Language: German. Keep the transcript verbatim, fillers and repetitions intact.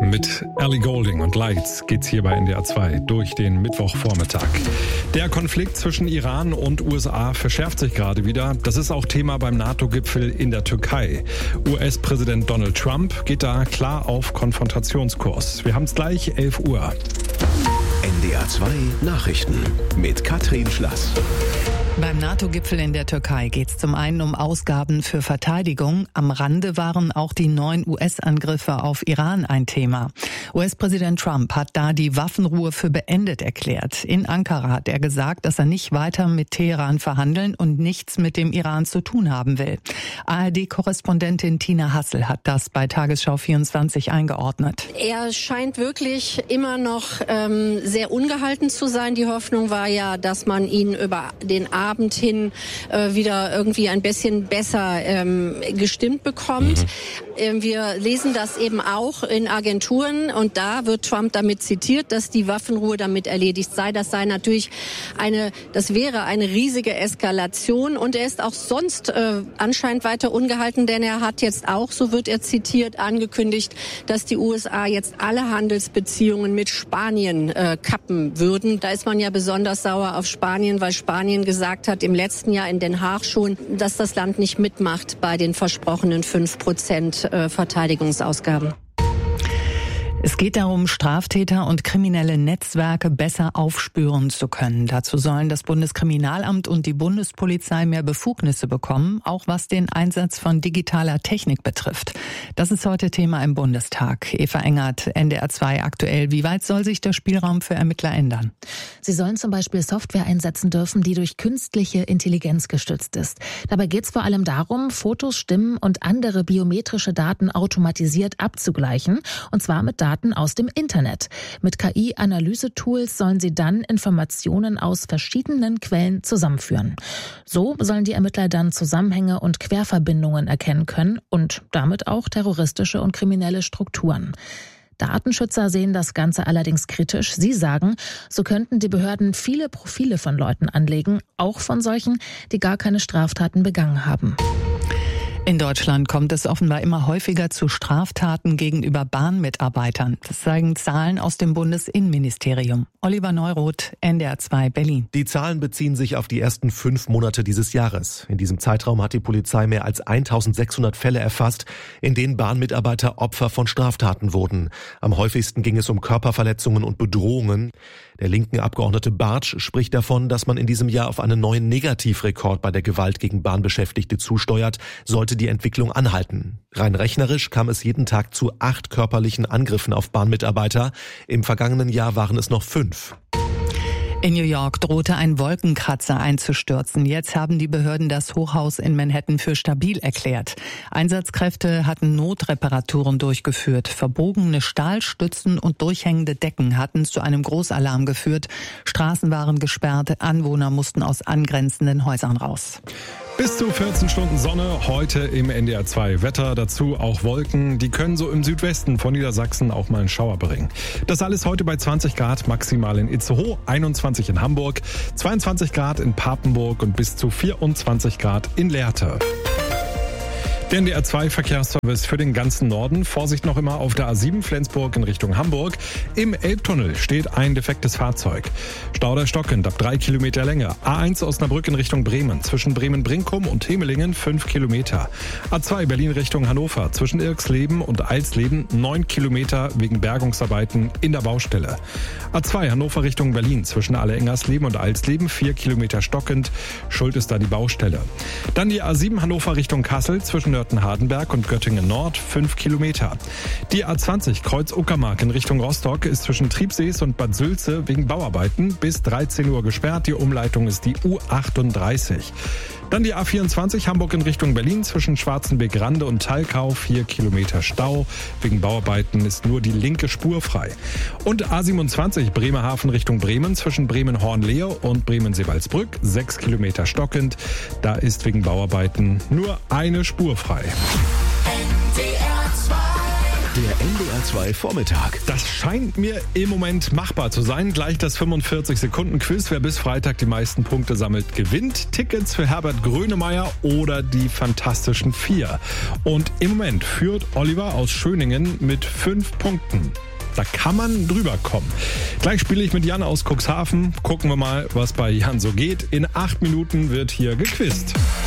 Mit Ellie Goulding und Lights geht's hier bei N D R zwei durch den Mittwochvormittag. Der Konflikt zwischen Iran und U S A verschärft sich gerade wieder. Das ist auch Thema beim NATO-Gipfel in der Türkei. U S-Präsident Donald Trump geht da klar auf Konfrontationskurs. Wir haben es gleich, elf Uhr. N D R zwei Nachrichten mit Katrin Schlass. Beim NATO-Gipfel in der Türkei geht es zum einen um Ausgaben für Verteidigung. Am Rande waren auch die neuen U S-Angriffe auf Iran ein Thema. U S-Präsident Trump hat da die Waffenruhe für beendet erklärt. In Ankara hat er gesagt, dass er nicht weiter mit Teheran verhandeln und nichts mit dem Iran zu tun haben will. A R D-Korrespondentin Tina Hassel hat das bei Tagesschau vierundzwanzig eingeordnet. Er scheint wirklich immer noch ähm, sehr ungehalten zu sein. Die Hoffnung war ja, dass man ihn über den Abend hin äh, wieder irgendwie ein bisschen besser ähm, gestimmt bekommt. Mhm. Ähm, wir lesen das eben auch in Agenturen und da wird Trump damit zitiert, dass die Waffenruhe damit erledigt sei. Das sei natürlich eine, das wäre eine riesige Eskalation und er ist auch sonst äh, anscheinend weiter ungehalten, denn er hat jetzt auch, so wird er zitiert, angekündigt, dass die U S A jetzt alle Handelsbeziehungen mit Spanien äh, kappen würden. Da ist man ja besonders sauer auf Spanien, weil Spanien gesagt hat im letzten Jahr in Den Haag schon, dass das Land nicht mitmacht bei den versprochenen fünf Prozent Verteidigungsausgaben. Es geht darum, Straftäter und kriminelle Netzwerke besser aufspüren zu können. Dazu sollen das Bundeskriminalamt und die Bundespolizei mehr Befugnisse bekommen, auch was den Einsatz von digitaler Technik betrifft. Das ist heute Thema im Bundestag. Eva Engert, N D R zwei aktuell. Wie weit soll sich der Spielraum für Ermittler ändern? Sie sollen zum Beispiel Software einsetzen dürfen, die durch künstliche Intelligenz gestützt ist. Dabei geht es vor allem darum, Fotos, Stimmen und andere biometrische Daten automatisiert abzugleichen, und zwar mit Daten aus dem Internet. Mit K I-Analyse-Tools sollen sie dann Informationen aus verschiedenen Quellen zusammenführen. So sollen die Ermittler dann Zusammenhänge und Querverbindungen erkennen können und damit auch terroristische und kriminelle Strukturen. Datenschützer sehen das Ganze allerdings kritisch. Sie sagen, so könnten die Behörden viele Profile von Leuten anlegen, auch von solchen, die gar keine Straftaten begangen haben. In Deutschland kommt es offenbar immer häufiger zu Straftaten gegenüber Bahnmitarbeitern. Das zeigen Zahlen aus dem Bundesinnenministerium. Oliver Neuroth, N D R zwei Berlin. Die Zahlen beziehen sich auf die ersten fünf Monate dieses Jahres. In diesem Zeitraum hat die Polizei mehr als eintausendsechshundert Fälle erfasst, in denen Bahnmitarbeiter Opfer von Straftaten wurden. Am häufigsten ging es um Körperverletzungen und Bedrohungen. Der linken Abgeordnete Bartsch spricht davon, dass man in diesem Jahr auf einen neuen Negativrekord bei der Gewalt gegen Bahnbeschäftigte zusteuert, sollte die Entwicklung anhalten. Rein rechnerisch kam es jeden Tag zu acht körperlichen Angriffen auf Bahnmitarbeiter. Im vergangenen Jahr waren es noch fünf. In New York drohte ein Wolkenkratzer einzustürzen. Jetzt haben die Behörden das Hochhaus in Manhattan für stabil erklärt. Einsatzkräfte hatten Notreparaturen durchgeführt. Verbogene Stahlstützen und durchhängende Decken hatten zu einem Großalarm geführt. Straßen waren gesperrt, Anwohner mussten aus angrenzenden Häusern raus. Bis zu vierzehn Stunden Sonne heute im N D R zwei Wetter, dazu auch Wolken. Die können so im Südwesten von Niedersachsen auch mal einen Schauer bringen. Das alles heute bei zwanzig Grad, maximal in Itzehoe, einundzwanzig in Hamburg, zweiundzwanzig Grad in Papenburg und bis zu vierundzwanzig Grad in Lehrte. Der N D R zwei Verkehrsservice für den ganzen Norden. Vorsicht noch immer auf der A sieben Flensburg in Richtung Hamburg. Im Elbtunnel steht ein defektes Fahrzeug. Stauder stockend ab drei Kilometer Länge. A eins Osnabrück in Richtung Bremen. Zwischen Bremen-Brinkum und Hemelingen fünf Kilometer. A zwei Berlin Richtung Hannover. Zwischen Irksleben und Eilsleben neun Kilometer wegen Bergungsarbeiten in der Baustelle. A zwei Hannover Richtung Berlin. Zwischen Alle-Engersleben und Eilsleben vier Kilometer stockend. Schuld ist da die Baustelle. Dann die A sieben Hannover Richtung Kassel. Zwischen Nörten-Hardenberg und Göttingen Nord fünf Kilometer. Die A zwanzig Kreuz-Uckermark in Richtung Rostock ist zwischen Triebsees und Bad Sülze wegen Bauarbeiten bis dreizehn Uhr gesperrt. Die Umleitung ist die U achtunddreißig. Dann die A vierundzwanzig Hamburg in Richtung Berlin zwischen Schwarzenbeck-Rande und Thalkau vier Kilometer Stau. Wegen Bauarbeiten ist nur die linke Spur frei. Und A siebenundzwanzig Bremerhaven Richtung Bremen zwischen Bremen-Hornlehe und Bremen-Seewaldsbrück sechs Kilometer stockend. Da ist wegen Bauarbeiten nur eine Spur frei. Der N D R zwei Vormittag. Das scheint mir im Moment machbar zu sein. Gleich das fünfundvierzig Sekunden Quiz. Wer bis Freitag die meisten Punkte sammelt, gewinnt Tickets für Herbert Grönemeyer oder die Fantastischen Vier. Und im Moment führt Oliver aus Schöningen mit fünf Punkten. Da kann man drüber kommen. Gleich spiele ich mit Jan aus Cuxhaven. Gucken wir mal, was bei Jan so geht. In acht Minuten wird hier gequizt.